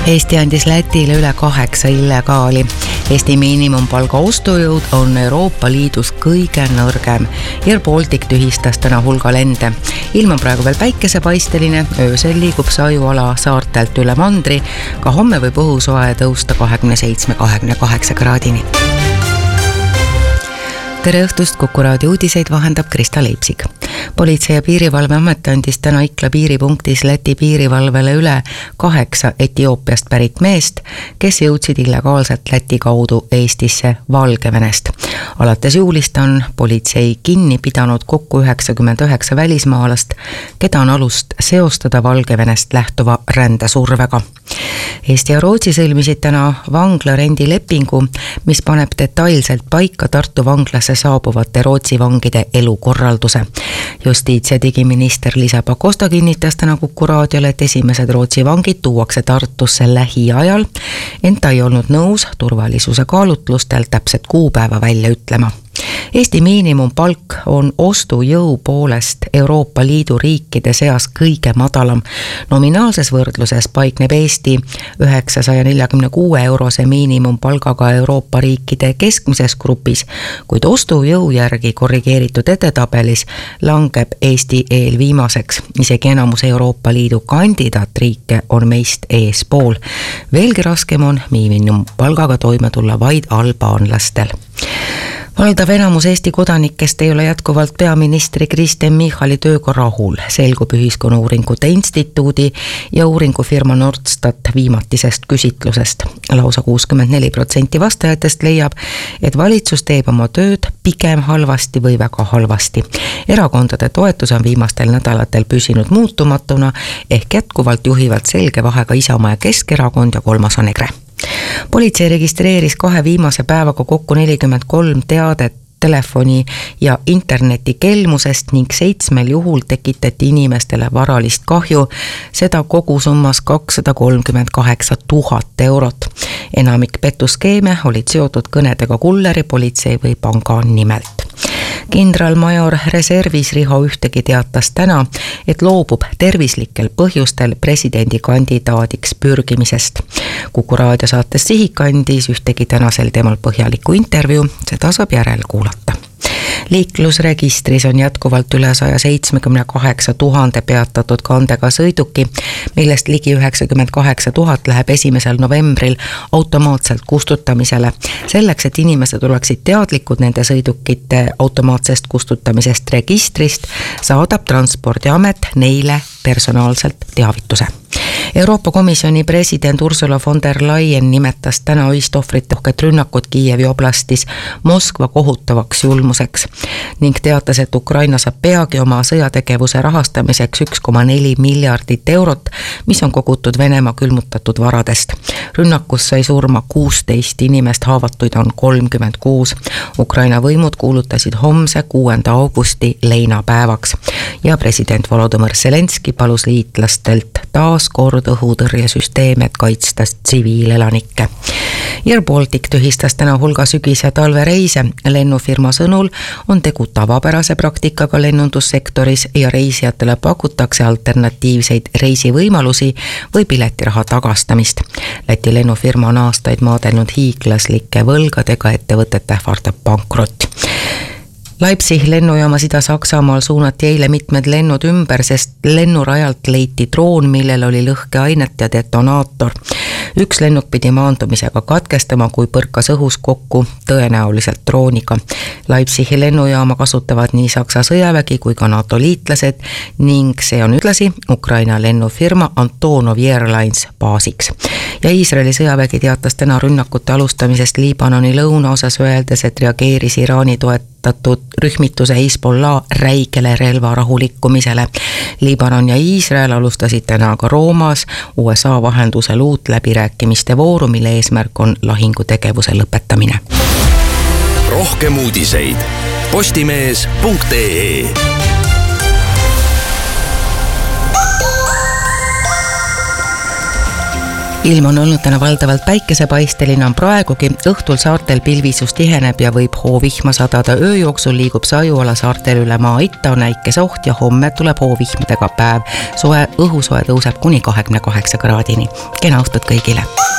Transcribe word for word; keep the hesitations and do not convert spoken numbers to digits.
Eesti andis Lätile üle kaheksa illegaali. Eesti miinimumpalga ostujõud on Euroopa Liidus kõige nõrgem. Air Baltic tühistas täna hulga lende. Ilm on praegu veel päikesepaisteline, öösel liigub sajuala saartelt üle mandri, ka homme võib õhusoe tõusta kahekümne seitsme kahekümne kaheksa kraadini. Tere õhtust, Kuku raadio uudiseid vahendab Krista Leipsik. Politsei- ja piirivalveamet andis täna Ikla piiripunktis Läti piirivalvele üle kaheksa Etioopiast pärit meest, kes jõudsid illegaalselt Läti kaudu Eestisse Valgevenest. Alates juulist on politsei kinni pidanud kokku üheksakümmend üheksa välismaalast, keda on alust seostada Valgevenest lähtuva rändesurvega. Eesti ja Rootsi sõlmisid täna vanglarendilepingu, mis paneb detailselt paika Tartu vanglasse saabuvate Rootsi vangide elukorralduse. Justiits- ja digiminister Liisa Pakosta kinnitas täna Kuku raadiole, et esimesed Rootsi vangid tuuakse Tartusse lähiajal, ent ta ei olnud nõus turvalisuse kaalutlustel täpset kuupäeva välja ütlema. Eesti miinimumpalk on ostujõu poolest Euroopa Liidu riikide seas kõige madalam. Nominaalses võrdluses paikneb Eesti üheksasaja neljakümne kuue eurose miinimumpalgaga Euroopa riikide keskmises grupis, kuid ostujõu järgi korrigeeritud edetabelis langeb Eesti eelviimaseks. Isegi enamus Euroopa Liidu kandidaatriike on meist eespool. Veelgi raskem on miinimumpalgaga toime tulla vaid albaanlastel. Valdav enamus Eesti kodanikest ei ole jätkuvalt peaministri Kristen Michali tööga rahul, selgub Ühiskonnauuringute Instituudi ja uuringufirma Nordstat viimatisest küsitlusest. Lausa kuuskümmend neli protsenti vastajatest leiab, et valitsus teeb oma tööd pigem halvasti või väga halvasti. Erakondade toetus on viimastel nädalatel püsinud muutumatuna, ehk jätkuvalt juhivad selge vahega Isamaa ja Keskerakond ja kolmas on EKRE. Politsei registreeris kahe viimase päevaga kokku nelikümmend kolm teadet telefoni ja interneti kelmusest ning seitsmel juhul tekitati inimestele varalist kahju, seda kogusummas kakssada kolmkümmend kaheksa tuhat eurot. Enamik petuskeeme olid seotud kõnedega kulleri, politsei või panga nimelt. Kindralmajor reservis Riho Ühtegi teatas täna, et loobub tervislikel põhjustel presidendikandidaadiks pürgimisest. Kuku raadio saates Sihik andis Ühtegi tänasel teemal põhjaliku intervjuu, seda saab järel kuulata. Liiklusregistris on jätkuvalt üle saja seitsmekümne kaheksa tuhande peatatud kandega sõiduki, millest ligi üheksakümmend kaheksa tuhat läheb esimesel novembril automaatselt kustutamisele. Selleks, et inimesed oleksid teadlikud nende sõidukite automaatsest kustutamisest registrist, saadab Transpordiamet neile personaalselt teavituse. Euroopa Komisjoni president Ursula von der Leyen nimetas täna öistohvrite rohket rünnakut Kiievi oblastis Moskva kohutavaks julmuseks ning teatas, et Ukraina saab peagi oma sõjategevuse rahastamiseks üks koma neli miljardit eurot, mis on kogutud Venemaa külmutatud varadest. Rünnakus sai surma kuusteist inimest, haavatuid on kolmkümmend kuus. Ukraina võimud kuulutasid homse kuuenda augusti leinapäevaks ja president Volodõmõr Zelenski palus liitlastelt taas kord õhutõrjesüsteem, et kaitsta tsiviilelanikke. Air Baltic tühistas täna hulga sügis- ja talvereise. Lennufirma sõnul on tegu tavapärase praktikaga lennundussektoris ja reisijatele pakutakse alternatiivseid reisivõimalusi või piletiraha tagastamist. Läti lennufirma on aastaid maadelnud hiiglaslike võlgadega, ettevõtete ähvardab pankrott. Leipzig lennujaamas Ida-Saksamaal suunati eile mitmed lennud ümber, sest lennurajalt leiti droon, millel oli lõhkeainet ja detonaator. Üks lennuk pidi maandumisega katkestama, kui põrkas õhus kokku tõenäoliselt drooniga. Leipzigi lennujaama kasutavad nii Saksa sõjavägi kui ka NATO liitlased ning see on ühtlasi Ukraina lennufirma Antonov Airlines baasiks. Ja Iisraeli sõjavägi teatas täna rünnakute alustamisest Liibanoni lõunaosas, öeldes, et reageeris Iraani toetatud rühmituse Hezbollah räigele relva rahulikkumisele. Liibanon ja Iisrael alustasid täna ka Roomas U S A vahendusel uut läbirääkimiste vooru, mille eesmärk on lahingutegevuse lõpetamine. Rohkem uudiseid postimees punkt ee. ilm on olnud täna valdavalt päikesepaisteline, on praegugi, õhtul saartel pilvisus tiheneb ja võib hoovihma sadada. Öö jooksul liigub Saiuala saartel üle maa itta, on äikesoht ja homme tuleb hoovihmadega päev. Soe, õhusoe tõuseb kuni kahekümne kaheksa kraadini. Kena õhtut kõigile!